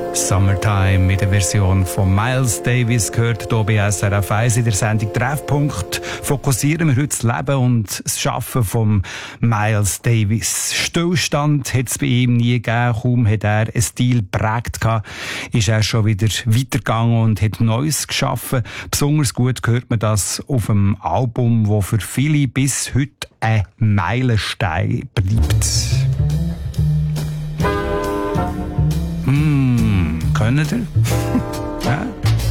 Summertime mit der Version von Miles Davis gehört hier bei SRF 1 in der Sendung Treffpunkt. Fokussieren wir heute das Leben und das Schaffen von Miles Davis. Stillstand hat es bei ihm nie gegeben. Kaum hat er einen Stil geprägt gehabt, ist er schon wieder weitergegangen und hat Neues geschaffen. Besonders gut hört man das auf einem Album, das für viele bis heute ein Meilenstein bleibt. Kennt ihr? Ja?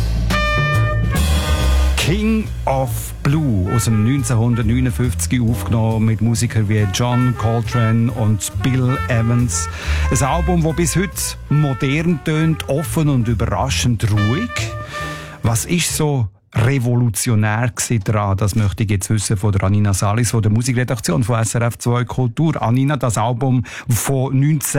King of Blue aus dem 1959 aufgenommen mit Musikern wie John Coltrane und Bill Evans. Ein Album, das bis heute modern tönt, offen und überraschend ruhig. Was ist so revolutionär daran? Das möchte ich jetzt wissen von der Anina Salis, von der Musikredaktion von SRF 2 Kultur. Anina, das Album von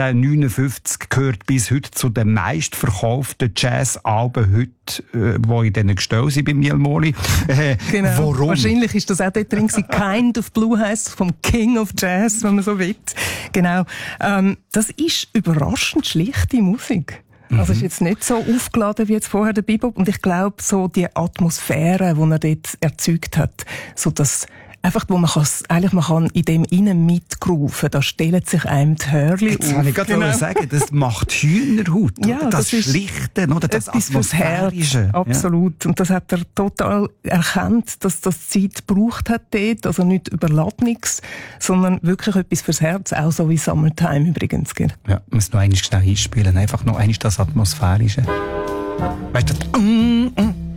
1959 gehört bis heute zu den meistverkauften Jazz-Alben heute, die in diesen Gestellen sind bei Mielmoli. Genau. Warum? Wahrscheinlich ist das auch dort drin gewesen. Kind of Blue heisst, vom King of Jazz, wenn man so will. Genau. Das ist überraschend schlichte Musik. Also ist jetzt nicht so aufgeladen wie jetzt vorher der Bebop. Und ich glaube, so die Atmosphäre, die er dort erzeugt hat, so das einfach, wo man kann in dem innen mitgrooven, da stellen sich einem die Hörli auf. Jetzt kann ich gerade sagen, das macht Hühnerhaut. Ja, das Schlichte, oder das Atmosphärische. Absolut. Ja. Und das hat er total erkannt, dass das Zeit gebraucht hat dort. Also nicht überladen nichts, sondern wirklich etwas fürs Herz. Auch so wie Summertime übrigens. Gell? Ja, wir müssen noch einmal schnell hinspielen. Einfach noch einmal das Atmosphärische. Weißt du,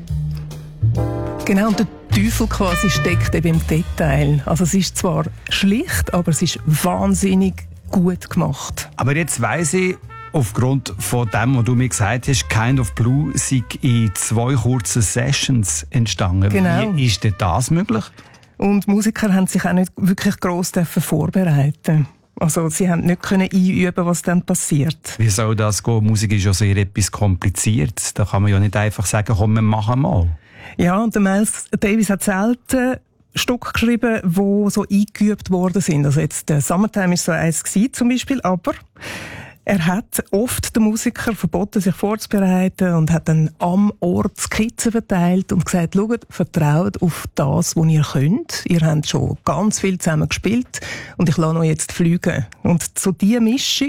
Genau, und der Teufel quasi steckt eben im Detail. Also es ist zwar schlicht, aber es ist wahnsinnig gut gemacht. Aber jetzt weiss ich, aufgrund von dem, was du mir gesagt hast, Kind of Blue sei in 2 kurzen Sessions entstanden. Genau. Wie ist denn das möglich? Und Musiker haben sich auch nicht wirklich gross vorbereiten. Also sie haben nicht einüben, was dann passiert. Wie soll das gehen? Musik ist ja sehr etwas kompliziert. Da kann man ja nicht einfach sagen, komm, wir machen mal. Ja, und der Miles Davis hat selten Stücke geschrieben, die so eingeübt worden sind. Also jetzt Summertime war so eins gewesen, zum Beispiel, aber er hat oft den Musikern verboten, sich vorzubereiten und hat dann am Ort Skizzen verteilt und gesagt, schaut, vertraut auf das, was ihr könnt. Ihr habt schon ganz viel zusammen gespielt und ich lasse euch jetzt fliegen. Und so diese Mischung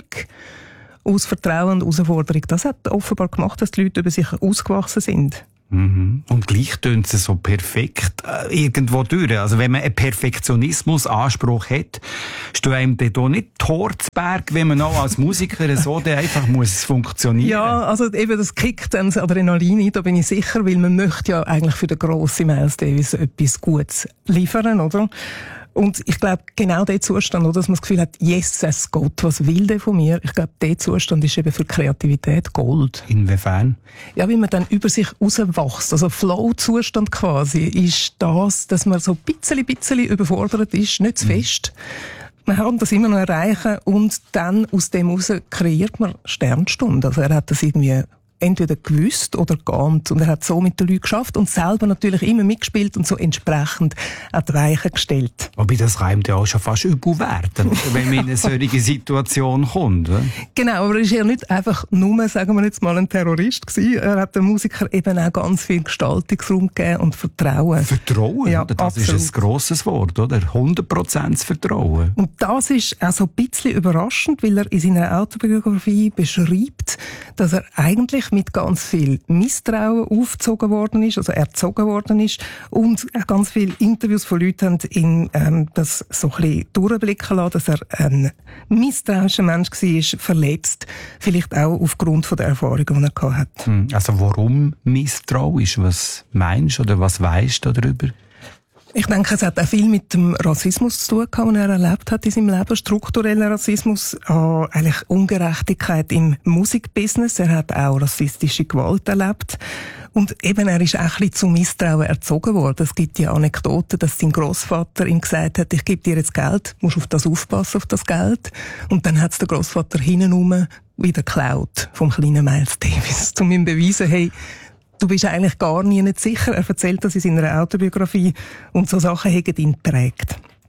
aus Vertrauen und Herausforderung, das hat offenbar gemacht, dass die Leute über sich ausgewachsen sind. Und gleich tönt es so perfekt irgendwo durch. Also wenn man einen Perfektionismus-Anspruch hat, steht einem da nicht Tor zu Berg, wenn man auch als Musiker so einfach muss funktionieren. Ja, also eben das kickt dann das Adrenalin ein, da bin ich sicher, weil man möchte ja eigentlich für den grossen Miles Davis etwas Gutes liefern, oder? Und ich glaube, genau der Zustand, oder, dass man das Gefühl hat, Jesus Gott, was will der von mir? Ich glaube, der Zustand ist eben für Kreativität Gold. Inwiefern? Ja, wie man dann über sich rauswächst. Also Flow-Zustand quasi ist das, dass man so ein bisschen überfordert ist, nicht zu fest. Man kann das immer noch erreichen und dann aus dem heraus kreiert man Sternstunden. Also er hat das irgendwie entweder gewusst oder geahnt. Und er hat so mit den Leuten geschafft und selber natürlich immer mitgespielt und so entsprechend an die Weichen gestellt. Wobei das kann ja auch schon fast übel werden, wenn man in eine solche Situation kommt. Oder? Genau, aber er ist ja nicht einfach nur, sagen wir jetzt mal, ein Terrorist gewesen. Er hat den Musikern eben auch ganz viel Gestaltungsraum gegeben und Vertrauen. Vertrauen? Ja, das absolut. ist ein grosses Wort, oder? 100% Vertrauen. Und das ist auch so ein bisschen überraschend, weil er in seiner Autobiografie beschreibt, dass er eigentlich mit ganz viel Misstrauen aufgezogen worden ist, also erzogen worden ist und auch ganz viele Interviews von Leuten haben ihn das so ein bisschen durchblicken lassen, dass er ein misstrauischer Mensch war, verletzt, vielleicht auch aufgrund von der Erfahrungen, die er hatte. Also warum misstrauisch? Was meinst du oder was weisst du darüber? Ich denke, es hat auch viel mit dem Rassismus zu tun gehabt, den er erlebt hat in seinem Leben. Struktureller Rassismus, eigentlich Ungerechtigkeit im Musikbusiness. Er hat auch rassistische Gewalt erlebt. Und eben, er ist auch ein bisschen zu Misstrauen erzogen worden. Es gibt ja Anekdoten, dass sein Grossvater ihm gesagt hat, ich gebe dir jetzt Geld, musst auf das aufpassen, auf das Geld. Und dann hat es der Grossvater hintenrum wieder geklaut vom kleinen Miles Davis, um ihm zu beweisen, hey, du bist eigentlich gar nie nicht sicher. Er erzählt das in seiner Autobiografie und so Sachen haben ihn geprägt.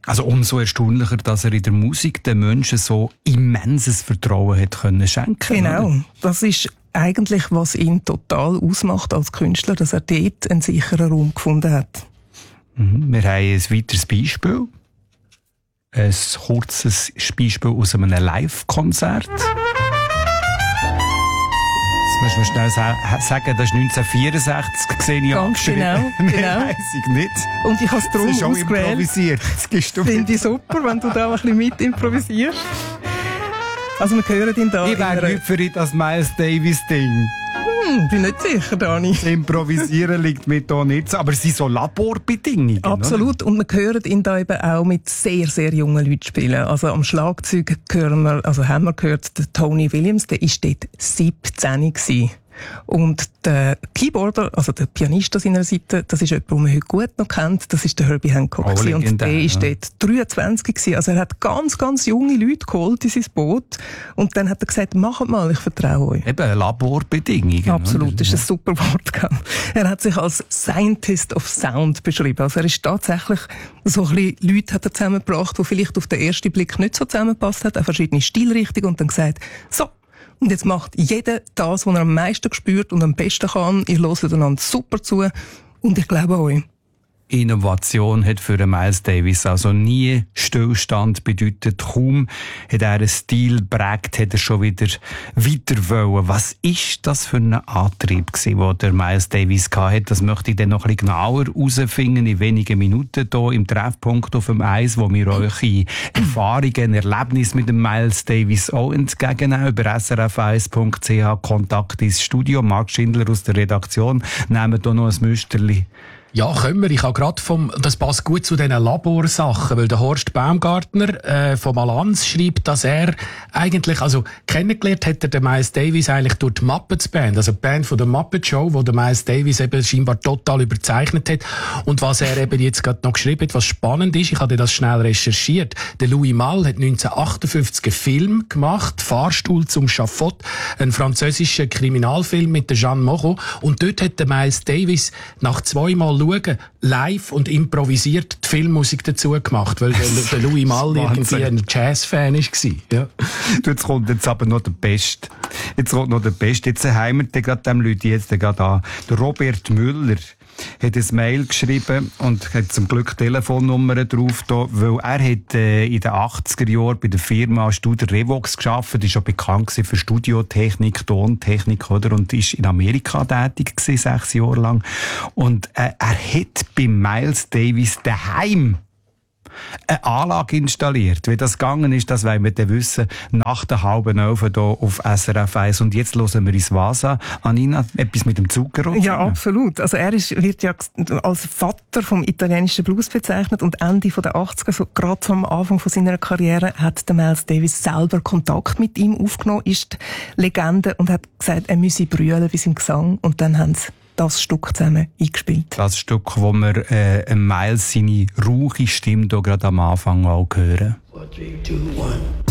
Also umso erstaunlicher, dass er in der Musik den Menschen so immenses Vertrauen hat können schenken. Genau, oder? das ist eigentlich, was ihn total ausmacht als Künstler, dass er dort einen sicheren Raum gefunden hat. Wir haben ein weiteres Beispiel. Ein kurzes Beispiel aus einem Live-Konzert. Jetzt müssen wir schnell sagen, das ist 1964 gesehen. Ganz genau. Weiss ich nicht. Und ich habe es darum ausgewählt. Improvisiert. Finde ich super, wenn du da ein bisschen mit improvisierst. Also wir hören ihn da. Ich wäre nicht für das Miles Davis-Ding. Bin nicht sicher, Dani. Das Improvisieren liegt mir da nicht so, aber es sind so Laborbedingungen. Absolut. Oder? Und wir hören ihn da eben auch mit sehr, sehr jungen Leuten spielen. Also am Schlagzeug haben wir gehört, der Tony Williams, der war dort 17 gewesen. Und der Keyboarder, also der Pianist an seiner Seite, das ist jemand, den man heute gut noch kennt, das ist der Herbie Hancock. Und der ist dort 23 gewesen. Also er hat ganz, ganz junge Leute geholt in sein Boot. Und dann hat er gesagt, macht mal, ich vertraue euch. Eben, Laborbedingungen. Absolut, das ist ein super Wort. Er hat sich als Scientist of Sound beschrieben. Also er ist tatsächlich so ein bisschen Leute hat er zusammengebracht, die vielleicht auf den ersten Blick nicht so zusammengepasst hat, auch verschiedene Stilrichtungen und dann gesagt, so, und jetzt macht jeder das, was er am meisten spürt und am besten kann. Ihr hört einander super zu und ich glaube euch. Innovation hat für Miles Davis also nie Stillstand bedeutet. Kaum hat er einen Stil geprägt, hat er schon wieder weiter wollen. Was ist das für ein Antrieb gewesen, den der Miles Davis hatte? Das möchte ich dann noch ein bisschen genauer herausfinden in wenigen Minuten hier im Treffpunkt auf dem Eis, wo wir eure Erfahrungen, Erlebnisse mit dem Miles Davis auch entgegennehmen. Über srf1.ch Kontakt ins Studio. Marc Schindler aus der Redaktion. Nehmen hier noch ein Müsterli. Ja, können wir. Ich habe gerade das passt gut zu diesen Laborsachen, weil der Horst Baumgartner vom Allianz schreibt, dass er eigentlich, also kennengelernt hat er den Miles Davis eigentlich durch die Muppets Band, also die Band von der Muppet Show, wo der Miles Davis eben scheinbar total überzeichnet hat. Und was er eben jetzt gerade noch geschrieben hat, was spannend ist, ich habe das schnell recherchiert, der Louis Malle hat 1958 einen Film gemacht, Fahrstuhl zum Schafott, ein französischer Kriminalfilm mit der Jeanne Moreau, und dort hat der Miles Davis nach zweimal schauen, live und improvisiert die Filmmusik dazu gemacht, weil der Louis Malle irgendwie ein Jazz-Fan war. Ja. Jetzt kommt jetzt aber noch der Beste. Jetzt haben wir gerade dem Leute jetzt gerade an. Der Robert Müller hat ein Mail geschrieben und hat zum Glück Telefonnummern drauf da, weil er hat in den 80er Jahren bei der Firma Studer Revox gearbeitet, ist schon bekannt für Studiotechnik, Tontechnik, oder, und ist in Amerika tätig gewesen, 6 Jahre lang. Und er hat bei Miles Davis daheim eine Anlage installiert. Wie das gegangen ist, das wollen wir dann wissen, nach der 10:30 hier auf SRF 1. Und jetzt hören wir ins Vasa. Anina, etwas mit dem Zuckerrohr? Ja, absolut. Also er wird ja als Vater vom italienischen Blues bezeichnet und Ende der 80er, so gerade am Anfang von seiner Karriere, hat der Miles Davis selber Kontakt mit ihm aufgenommen, ist Legende, und hat gesagt, er müsse brüllen bei seinem Gesang, und dann haben sie das Stück zusammen eingespielt. Das Stück, wo wir Miles seine rauche Stimme hier gerade am Anfang auch hören. 4, 3, 2, 1.